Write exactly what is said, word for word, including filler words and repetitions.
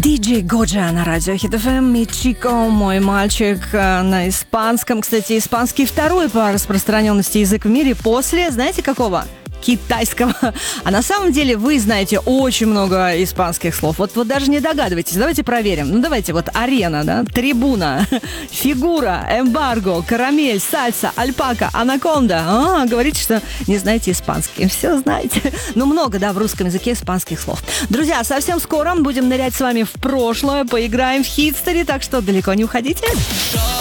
Диджей Годжа на радио Хит эф эм и Чико, мой мальчик, на испанском. Кстати, испанский второй по распространенности язык в мире после, знаете, какого? Китайского. А на самом деле вы знаете очень много испанских слов. Вот, вот даже не догадываетесь. Давайте проверим. Ну, давайте. Вот арена, да? Трибуна, фигура, эмбарго, карамель, сальса, альпака, анаконда. А, говорите, что не знаете испанский. Все знаете. Ну, много, да, в русском языке испанских слов. Друзья, совсем скоро будем нырять с вами в прошлое, поиграем в хитстери, так что далеко не уходите.